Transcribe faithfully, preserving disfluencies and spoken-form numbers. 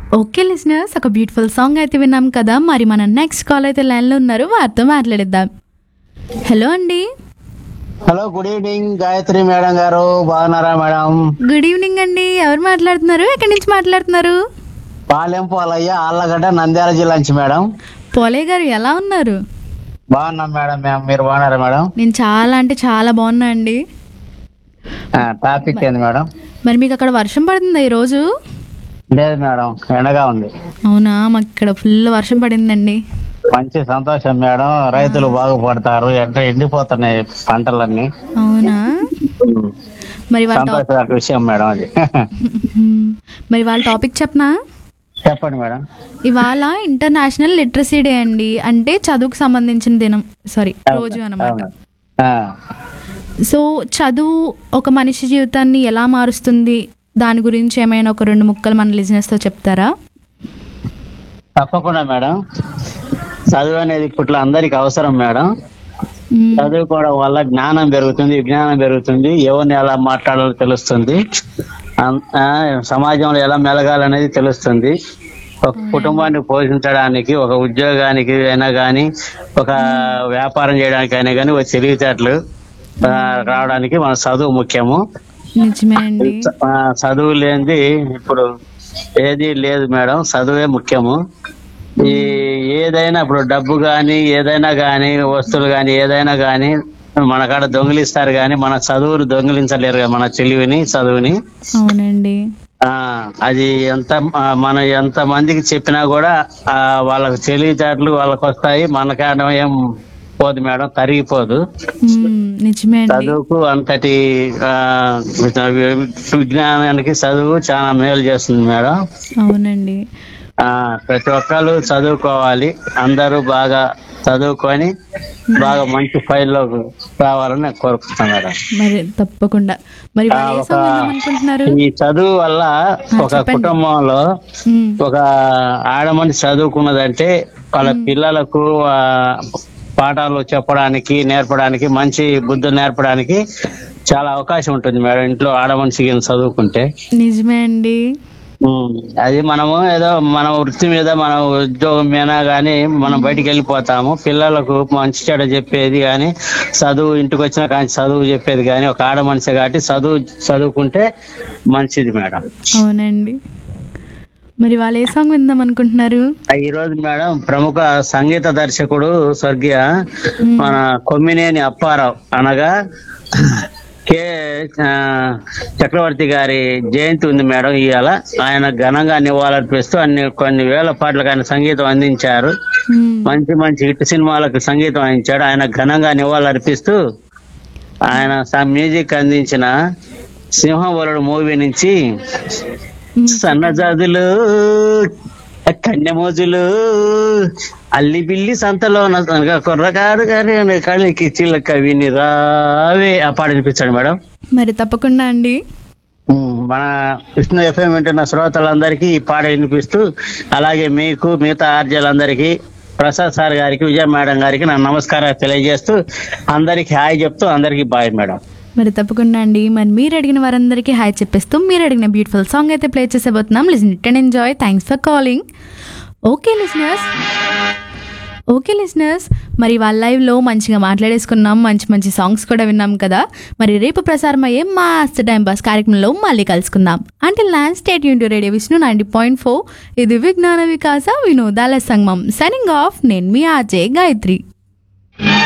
Okay listeners, ఒక beautiful song అయితే విన్నాం కదా. మరి మన నెక్స్ట్ కాల్ అయితే లైన్లో ఉన్నారు, వారితో మాట్లాడిద్దాం. హలో అండి. Hello, good evening Gayatri madam గారు, బాగున్నారా మేడం? గుడ్ ఈవినింగ్ అండి. ఎవరు మాట్లాడుతున్నారు, ఎక్కడి నుంచి మాట్లాడుతున్నారు? పాలెం పాలయ్య, ఆళ్ళగడ్డ, నంద్యాల జిల్లా నుంచి మేడం. పోలయ్య గారు ఎలా ఉన్నారు? బాగున్నాం మేడం. మేము మీరు బాగున్నారా మేడం? నేను చాలా అంటే చాలా బాగున్నా అండి. ఆ, టాపిక్ ఏంది మేడం? మరి మీకు అక్కడ వర్షం పడుతుందా ఈరోజు? లేదు మేడం, ఎండగా ఉంది. అవునా, మాకు ఇక్కడ ఫుల్ వర్షం పడిందండి. మంచి సంతోషం మేడం, రైతులు బాగుపడతారు. ఎండ ఎండిపోతున్నాయి పంటలన్నీ. అవునా, ఉమ్, మరి వాళ్ళ టాప్- సంతోష విషయం మేడం అది. మరి వాళ్ళ టాపిక్ చెప్పనా? చెప్పండి మేడం. ఇవాళ ఇంటర్నేషనల్ లిటరసీ డే అండి. అంటే చదువుకు సంబంధించిన దినం, సారీ రోజు అన్నమాట. అవును. ఆ, సో చదువు ఒక మనిషి జీవితాన్ని ఎలా మారుస్తుంది, దాని గురించి ఏమైనా ఒక రెండు ముక్కలు మన లిజినెస్ తో చెప్తారా? తప్పకుండా మేడం. చదువు అనేది ఇప్పట్లో అందరికి అవసరం మేడం. మ్మ్. చదువుకోవడం వల్ల జ్ఞానం పెరుగుతుంది, విజ్ఞానం పెరుగుతుంది, ఎవరిని ఎలా మాట్లాడాలో తెలుస్తుంది, అం- ఆ, సమాజంలో ఎలా మెలగాలనేది తెలుస్తుంది. ఒక కుటుంబాన్ని పోషించడానికి, ఒక ఉద్యోగానికి అయినా కానీ, ఒక వ్యాపారం చేయడానికి అయినా కానీ, ఒక తెలివితేటలు ఆ, రావడానికి మన చదువు ముఖ్యము. నిజమే అండి. ఆ, చదువు లేనిది ఇప్పుడు ఏది లేదు మేడం, చదువే ముఖ్యము. ఈ ఏదైనా ఇప్పుడు డబ్బు గాని, ఏదైనా గాని, వస్తువులు గాని, ఏదైనా గాని మన కాడ దొంగిలిస్తారు గాని మన చదువుని దొంగిలించలేరు కదా, మన తెలివిని చదువుని. అవునండి. ఆ అది ఎంత ఆ, మనం ఎంత మందికి చెప్పినా కూడా ఆ వాళ్ళకి తెలివితేటలు వాళ్ళకి వస్తాయి, మనకాడ ఏం పోదు మేడం, తరిగిపోదు. మ్మ్. నిజమే అండి. చదువుకు అంతటి ఆ విజ్ఞానానికి చదువు చాలా మేలు చేస్తుంది మేడం. అవునండి. ఆ ప్రతి ఒక్కరు చదువుకోవాలి, అందరూ బాగా చదువుకొని బాగా మంచి ఫైల్లో రావాలని నేను కోరుకుంటున్నాను మేడం. మరి తప్పకుండా. మరి ఆ, వాళ్ళు ఏ ఒక సాంగ్ విందాం అనుకుంటున్నారు? ఈ చదువు వల్ల ఒక చెప్పండి. కుటుంబంలో మ్మ్. ఒక ఆడమనిషి చదువుకున్నదంటే వాళ్ళ పిల్లలకు ఆ, పాఠాలు చెప్పడానికి, నేర్పడానికి, మంచి బుద్ధులు నేర్పడానికి చాలా అవకాశం ఉంటుంది మేడం. ఇంట్లో ఆడమనిషికి చదువుకుంటే నిజమే అండి. ఉమ్, అది మనము ఏదో మన వృత్తి మీద మన ఉద్యోగం మీద గానీ మనం బయటికి వెళ్ళిపోతాము. పిల్లలకు మంచి చెడ చెప్పేది గాని, చదువు ఇంటికి వచ్చిన కానీ చదువు చెప్పేది కానీ ఒక ఆడ మనిషి కాబట్టి చదువు చదువుకుంటే మంచిది మేడం. అవునండి. మరి వాళ్ళు ఏ సాంగ్ విందాం అనుకుంటున్నారు? ఈ రోజు మేడం ప్రముఖ సంగీత దర్శకుడు స్వర్గీయ మన కొమ్మినేని అప్పారావు అనగా కె ఆ, చక్రవర్తి గారి జయంతి ఉంది మేడం ఇవాళ. ఆయన ఘనంగా నివాళులర్పిస్తూ అన్ని కొన్ని వేల పాటలకు ఆయన సంగీతం అందించారు. మ్మ్. మంచి మంచి హిట్ సినిమాలకు సంగీతం అందించాడు. ఆయన ఘనంగా నివాళులర్పిస్తూ ఆయన స- మ్యూజిక్ అందించిన సింహవరుడు మూవీ నుంచి సన్నజాజులు కన్యమోజులు అల్లి బిల్లి సంతలో కుర్రకారు గారి కళ్ళకి చిల్లక విని రావే ఆ పాట వినిపించాడు మేడం. మరి తప్పకుండా అండి. ఉమ్, మన విష్ణు ఎఫ్ఎం వింటున్న శ్రోతలందరికీ ఈ పాట వినిపిస్తూ, అలాగే మీకు మిగతా ఆర్జలందరికీ, ప్రసాద్ సార్ గారికి, విజయ మేడం గారికి నా నమస్కారాలు తెలియజేస్తూ అందరికి హాయ్ చెప్తూ అందరికి బాయ్ మేడం. మరి తప్పకుండా అండి. మరి మీరు అడిగిన వారందరికీ హాయ్ చెప్పేస్తూ మీరు అడిగిన బ్యూటిఫుల్ సాంగ్ అయితే play చేసేబోతున్నాం. Listen it and enjoy. Thanks for calling. Okay listeners okay listeners మరి వాళ్ళ లైవ్లో మంచిగా మాట్లాడేసుకున్నాం, మంచి మంచి సాంగ్స్ కూడా విన్నాం కదా. మరి రేపు ప్రసారం అయ్యే మాస్టర్ టైం పాస్ కార్యక్రమంలో మళ్ళీ కలుసుకుందాం. Until land state Yoon to radio Vishnu ninety point four. ఇది విజ్ఞాన వికాస వినోదాల సంగమం. Signing off. నేను మీ ఆర్జే గాయత్రి.